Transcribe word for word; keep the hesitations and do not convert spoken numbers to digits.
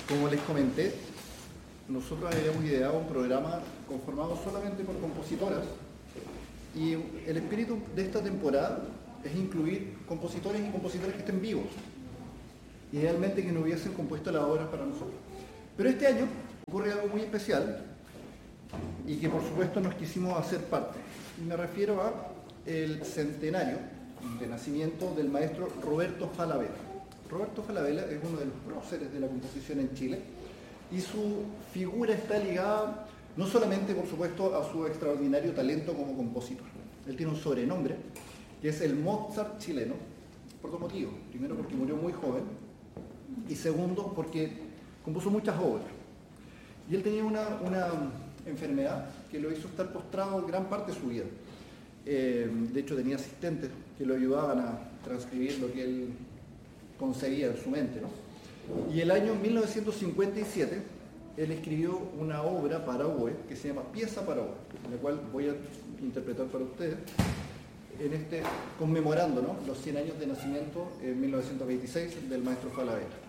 Como les comenté, nosotros habíamos ideado un programa conformado solamente por compositoras y el espíritu de esta temporada es incluir compositores y compositores que estén vivos, idealmente que no hubiesen compuesto las obras para nosotros. Pero este año ocurre algo muy especial y que por supuesto nos quisimos hacer parte. Y me refiero a el centenario de nacimiento del maestro Roberto Falabella. Roberto Falabella es uno de los próceres de la composición en Chile y su figura está ligada no solamente, por supuesto, a su extraordinario talento como compositor. Él tiene un sobrenombre que es el Mozart chileno, por dos motivos. Primero, porque murió muy joven, y segundo, porque compuso muchas obras. Y él tenía una, una enfermedad que lo hizo estar postrado gran parte de su vida. Eh, de hecho, tenía asistentes que lo ayudaban a transcribir lo que él concebía en su mente, ¿no? Y el año mil novecientos cincuenta y siete, él escribió una obra para oboe que se llama Pieza para oboe, la cual voy a interpretar para ustedes, en este, conmemorando, ¿no?, los cien años de nacimiento en mil novecientos veintiséis del maestro Falabella.